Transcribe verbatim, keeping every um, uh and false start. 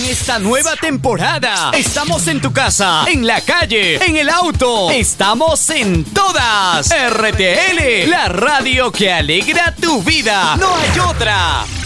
esta nueva temporada, estamos en tu casa, en la calle, en el auto. Estamos en todas. R T L, la radio que alegra tu vida. No hay otra.